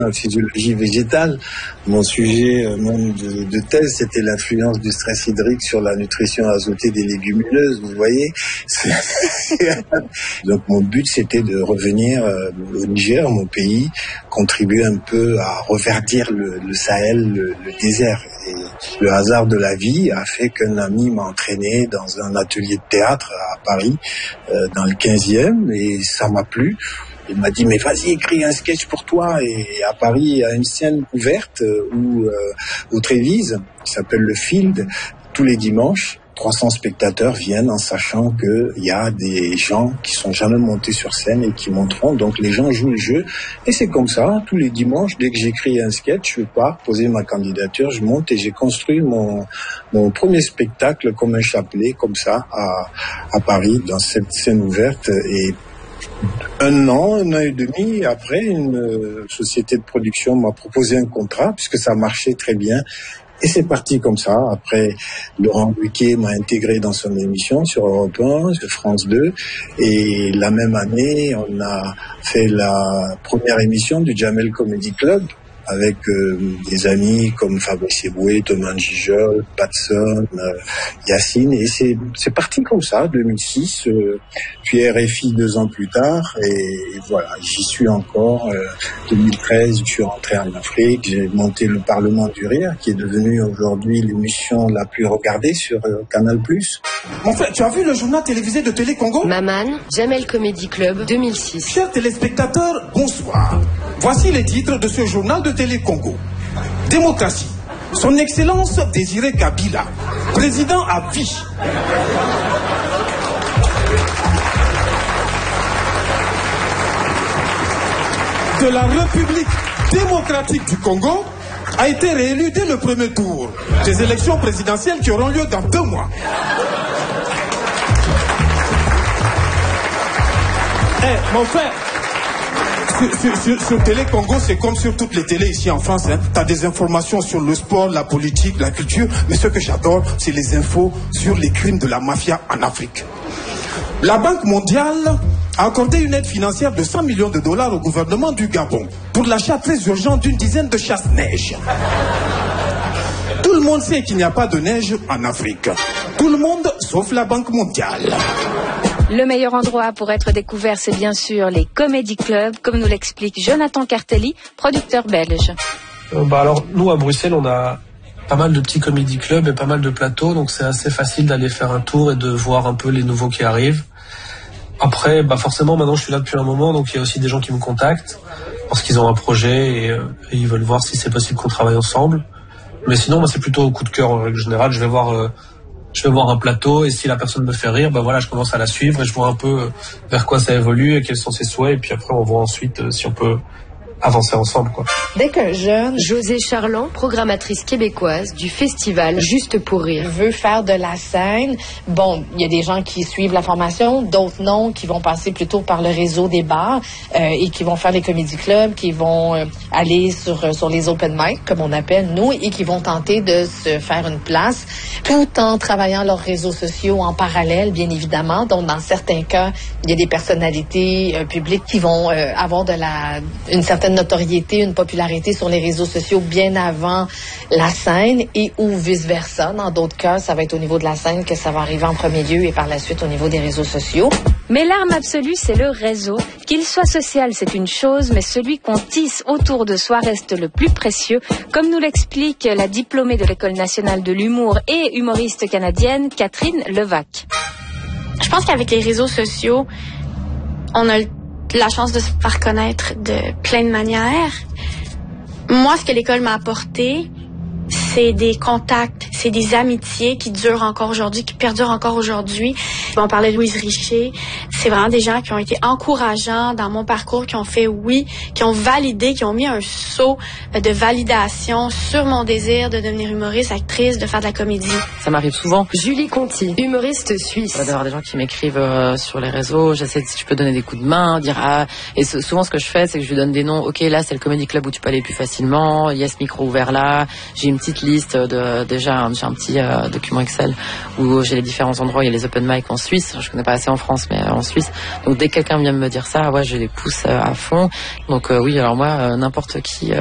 en physiologie végétale. Mon sujet même de thèse, c'était l'influence du stress hydrique sur la nutrition azotée des légumineuses, vous voyez. Donc mon but, c'était de revenir au Niger, mon pays, contribuer un peu à reverdir le Sahel, le désert. Et le hasard de la vie a fait qu'un ami m'a entraîné dans un atelier de théâtre à Paris, dans le 15e, et ça m'a plu. Il m'a dit, mais vas-y, écris un sketch pour toi. Et à Paris, il y a une scène ouverte où, au Trévise, qui s'appelle le Field, tous les dimanches, 300 spectateurs viennent en sachant qu'il y a des gens qui sont jamais montés sur scène et qui monteront. Donc les gens jouent le jeu. Et c'est comme ça, tous les dimanches, dès que j'écris un sketch, je pars poser ma candidature, je monte et j'ai construit mon premier spectacle comme un chapelet, comme ça, à Paris, dans cette scène ouverte. Et un an et demi après, une société de production m'a proposé un contrat, puisque ça marchait très bien. Et c'est parti comme ça. Après, Laurent Ruquier m'a intégré dans son émission sur Europe 1, sur France 2. Et la même année, on a fait la première émission du Jamel Comedy Club avec des amis comme Fabrice Eboué, Thomas Gijol, Patson, Yacine. Et c'est parti comme ça, 2006. Puis RFI 2 ans plus tard. Et voilà, j'y suis encore. 2013, je suis rentré en Afrique. J'ai monté le Parlement du Rire, qui est devenu aujourd'hui l'émission la plus regardée sur Canal+. Mon frère, tu as vu le journal télévisé de Télé Congo? Maman, Jamel Comedy Club 2006. Chers téléspectateurs, bonsoir. Voici les titres de ce journal de Télé Congo. Démocratie. Son Excellence Désiré Kabila, président à vie. De la République démocratique du Congo a été réélu dès le premier tour des élections présidentielles qui auront lieu dans 2 mois. Mon frère, sur Télé Congo, c'est comme sur toutes les télés ici en France. Tu as des informations sur le sport, la politique, la culture. Mais ce que j'adore, c'est les infos sur les crimes de la mafia en Afrique. La Banque mondiale a accordé une aide financière de 100 millions de dollars au gouvernement du Gabon pour l'achat très urgent d'une dizaine de chasse-neige. Tout le monde sait qu'il n'y a pas de neige en Afrique. Tout le monde, sauf la Banque mondiale. Le meilleur endroit pour être découvert, c'est bien sûr les comédie clubs, comme nous l'explique Jonathan Cartelli, producteur belge. Alors, nous, à Bruxelles, on a pas mal de petits comédie clubs et pas mal de plateaux, donc c'est assez facile d'aller faire un tour et de voir un peu les nouveaux qui arrivent. Après, forcément, maintenant, je suis là depuis un moment, donc il y a aussi des gens qui me contactent parce qu'ils ont un projet et ils veulent voir si c'est possible qu'on travaille ensemble. Mais sinon, moi, c'est plutôt au coup de cœur en règle générale. Je vais voir un plateau et si la personne me fait rire, je commence à la suivre et je vois un peu vers quoi ça évolue et quels sont ses souhaits. Et puis après, on voit ensuite si on peut avancer ensemble, quoi. Dès qu'un jeune, José Charland, programmatrice québécoise du festival Juste pour rire, veut faire de la scène, il y a des gens qui suivent la formation, d'autres non, qui vont passer plutôt par le réseau des bars et qui vont faire les comédie clubs, qui vont aller sur les open mic, comme on appelle nous, et qui vont tenter de se faire une place, tout en travaillant leurs réseaux sociaux en parallèle, bien évidemment. Donc, dans certains cas, il y a des personnalités publiques qui vont avoir une certaine notoriété, une popularité sur les réseaux sociaux bien avant la scène et ou vice-versa. Dans d'autres cas, ça va être au niveau de la scène que ça va arriver en premier lieu et par la suite au niveau des réseaux sociaux. Mais l'arme absolue, c'est le réseau. Qu'il soit social, c'est une chose, mais celui qu'on tisse autour de soi reste le plus précieux, comme nous l'explique la diplômée de l'École nationale de l'humour et humoriste canadienne, Catherine Levac. Je pense qu'avec les réseaux sociaux, on a la chance de se faire connaître de plein de manières. Moi, ce que l'école m'a apporté, c'est des contacts, c'est des amitiés qui durent encore aujourd'hui, qui perdurent encore aujourd'hui. On parlait de Louise Richer. C'est vraiment des gens qui ont été encourageants dans mon parcours, qui ont fait oui, qui ont validé, qui ont mis un sceau de validation sur mon désir de devenir humoriste, actrice, de faire de la comédie. Ça m'arrive souvent. Julie Conti, humoriste suisse. D'avoir des gens qui m'écrivent sur les réseaux, j'essaie si tu peux donner des coups de main, dire et souvent ce que je fais, c'est que je lui donne des noms. Ok, là c'est le comedy club où tu peux aller plus facilement. Il y a ce micro ouvert là. J'ai une petite liste déjà j'ai un petit document Excel où j'ai les différents endroits. Il y a les open mic en Suisse. Je connais pas assez en France, mais en Suisse. Donc dès que quelqu'un vient me dire ça, ouais, je les pousse à fond. Donc oui, alors moi, n'importe qui